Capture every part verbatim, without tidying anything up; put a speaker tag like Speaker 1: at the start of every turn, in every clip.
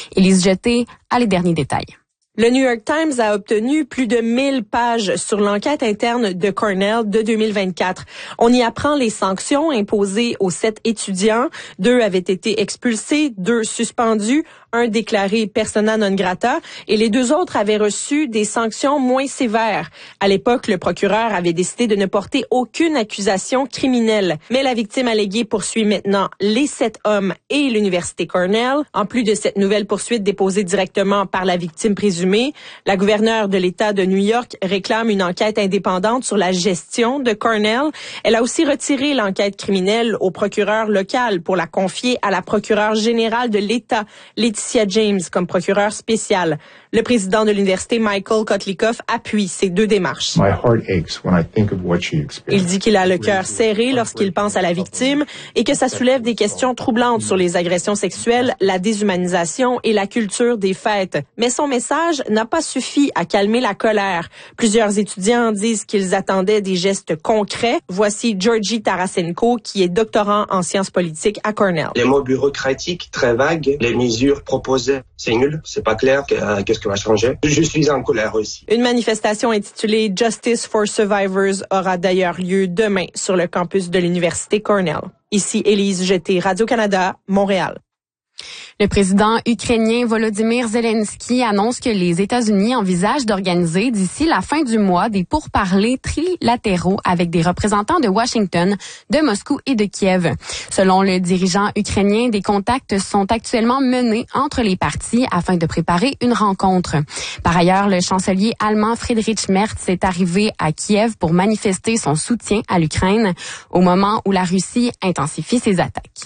Speaker 1: Élise Jeté a les derniers détails.
Speaker 2: Le New York Times a obtenu plus de mille pages sur l'enquête interne de Cornell de deux mille vingt-quatre. On y apprend les sanctions imposées aux sept étudiants. Deux avaient été expulsés, deux suspendus, un déclaré persona non grata et les deux autres avaient reçu des sanctions moins sévères. À l'époque, le procureur avait décidé de ne porter aucune accusation criminelle. Mais la victime alléguée poursuit maintenant les sept hommes et l'université Cornell. En plus de cette nouvelle poursuite déposée directement par la victime présumée, la gouverneure de l'État de New York réclame une enquête indépendante sur la gestion de Cornell. Elle a aussi retiré l'enquête criminelle au procureur local pour la confier à la procureure générale de l'État, Laetitia James, comme procureur spécial. Le président de l'université, Michael Kotlikoff, appuie ces deux démarches.
Speaker 3: My heart aches when I think of what she experienced.
Speaker 2: Il dit qu'il a le cœur serré lorsqu'il pense à la victime et que ça soulève des questions troublantes sur les agressions sexuelles, la déshumanisation et la culture des fêtes. Mais son message n'a pas suffi à calmer la colère. Plusieurs étudiants disent qu'ils attendaient des gestes concrets. Voici Georgie Tarasenko, qui est doctorant en sciences politiques à Cornell.
Speaker 4: Les mots bureaucratiques très vagues, les mesures proposées, c'est nul, c'est pas clair, euh, qu'est-ce que va changer. Je suis en colère aussi.
Speaker 2: Une manifestation intitulée Justice for Survivors aura d'ailleurs lieu demain sur le campus de l'université Cornell. Ici Élise Jeté, Radio-Canada, Montréal.
Speaker 1: Le président ukrainien Volodymyr Zelensky annonce que les États-Unis envisagent d'organiser d'ici la fin du mois des pourparlers trilatéraux avec des représentants de Washington, de Moscou et de Kiev. Selon le dirigeant ukrainien, des contacts sont actuellement menés entre les parties afin de préparer une rencontre. Par ailleurs, le chancelier allemand Friedrich Merz est arrivé à Kiev pour manifester son soutien à l'Ukraine au moment où la Russie intensifie ses attaques.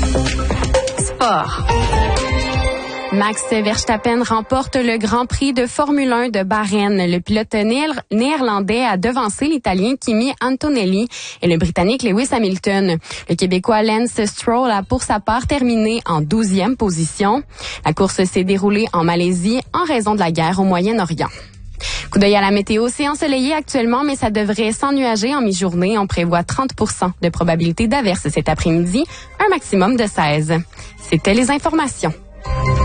Speaker 1: Sport. Max Verstappen remporte le Grand Prix de Formule un de Bahreïn. Le pilote néerlandais a devancé l'Italien Kimi Antonelli et le Britannique Lewis Hamilton. Le Québécois Lance Stroll a pour sa part terminé en douzième position. La course s'est déroulée en Malaisie en raison de la guerre au Moyen-Orient. Coup d'œil à la météo, c'est ensoleillé actuellement, mais ça devrait s'ennuager en mi-journée. On prévoit trente pour cent de probabilité d'averse cet après-midi, un maximum de seize. C'était les informations.